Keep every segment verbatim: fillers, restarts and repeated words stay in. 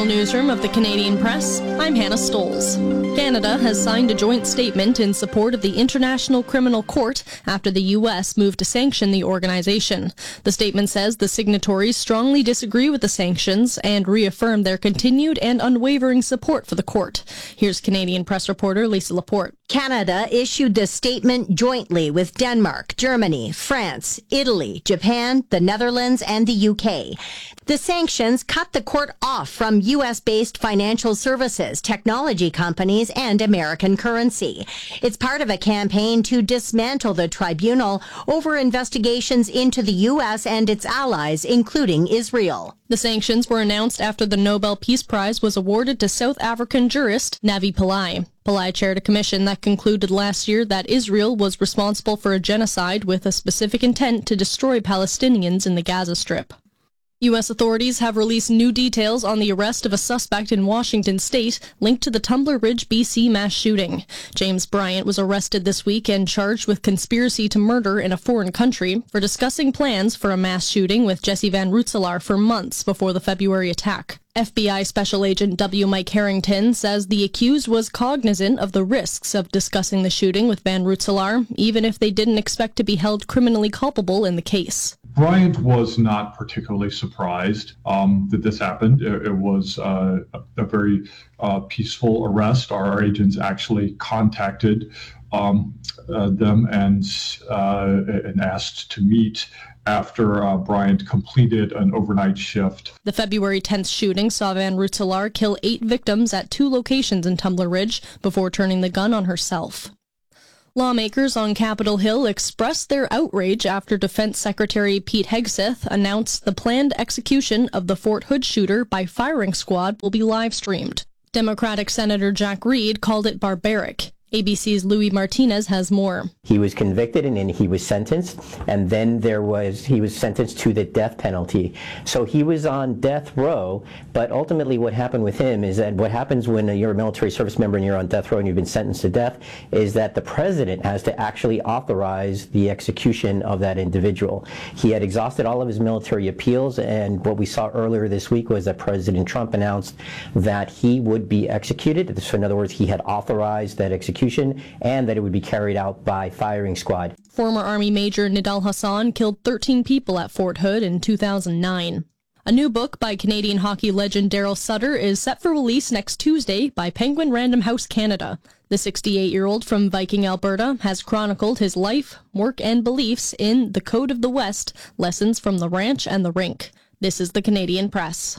Newsroom of the Canadian Press, I'm Hannah Stoles. Canada has signed a joint statement in support of the International Criminal Court after the U S moved to sanction the organization. The statement says the signatories strongly disagree with the sanctions and reaffirm their continued and unwavering support for the court. Here's Canadian Press reporter Lisa Laporte. Canada issued the statement jointly with Denmark, Germany, France, Italy, Japan, the Netherlands, and the U K. The sanctions cut the court off from U S-based financial services, technology companies, and American currency. It's part of a campaign to dismantle the tribunal over investigations into the U S and its allies, including Israel. The sanctions were announced after the Nobel Peace Prize was awarded to South African jurist Navi Pillay. Pillay chaired a commission that concluded last year that Israel was responsible for a genocide with a specific intent to destroy Palestinians in the Gaza Strip. U S authorities have released new details on the arrest of a suspect in Washington state linked to the Tumbler Ridge, B C mass shooting. James Bryant was arrested this week and charged with conspiracy to murder in a foreign country for discussing plans for a mass shooting with Jesse Van Rootselaar for months before the February attack. F B I Special Agent W. Mike Harrington says the accused was cognizant of the risks of discussing the shooting with Van Rootselaar, even if they didn't expect to be held criminally culpable in the case. Bryant was not particularly surprised um, that this happened. It, it was uh, a, a very uh, peaceful arrest. Our agents actually contacted um, uh, them and uh, and asked to meet after uh, Bryant completed an overnight shift. The February tenth shooting saw Van Rootselaar kill eight victims at two locations in Tumbler Ridge before turning the gun on herself. Lawmakers on Capitol Hill expressed their outrage after Defense Secretary Pete Hegseth announced the planned execution of the Fort Hood shooter by firing squad will be live-streamed. Democratic Senator Jack Reed called it barbaric. A B C's Louis Martinez has more. He was convicted and then he was sentenced, and then there was he was sentenced to the death penalty. So he was on death row, but ultimately what happened with him is that what happens when you're a military service member and you're on death row and you've been sentenced to death is that the president has to actually authorize the execution of that individual. He had exhausted all of his military appeals, and what we saw earlier this week was that President Trump announced that he would be executed. So in other words, he had authorized that execution and that it would be carried out by firing squad. Former Army Major Nidal Hasan killed thirteen people at Fort Hood in two thousand nine. A new book by Canadian hockey legend Daryl Sutter is set for release next Tuesday by Penguin Random House Canada. The sixty-eight-year-old from Viking, Alberta, has chronicled his life, work, and beliefs in The Code of the West, Lessons from the Ranch and the Rink. This is the Canadian Press.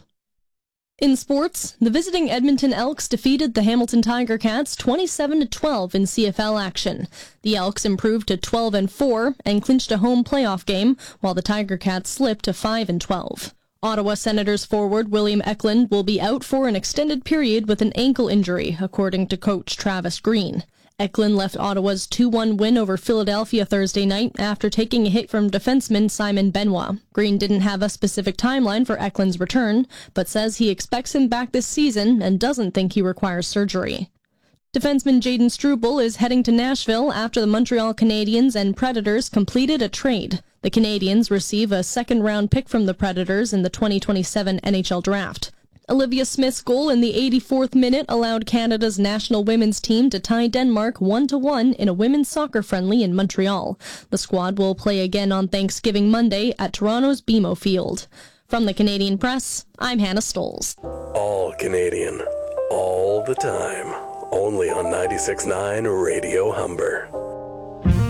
In sports, the visiting Edmonton Elks defeated the Hamilton Tiger Cats twenty-seven to twelve in C F L action. The Elks improved to twelve and four and clinched a home playoff game, while the Tiger Cats slipped to five and twelve. Ottawa Senators forward William Eklund will be out for an extended period with an ankle injury, according to coach Travis Green. Eklund left Ottawa's two one win over Philadelphia Thursday night after taking a hit from defenseman Simon Benoit. Green didn't have a specific timeline for Eklund's return, but says he expects him back this season and doesn't think he requires surgery. Defenseman Jaden Struble is heading to Nashville after the Montreal Canadiens and Predators completed a trade. The Canadiens receive a second-round pick from the Predators in the twenty twenty-seven N H L Draft. Olivia Smith's goal in the eighty-fourth minute allowed Canada's national women's team to tie Denmark one to one in a women's soccer friendly in Montreal. The squad will play again on Thanksgiving Monday at Toronto's B M O Field. From the Canadian Press, I'm Hannah Stoles. All Canadian, all the time. Only on ninety-six point nine Radio Humber.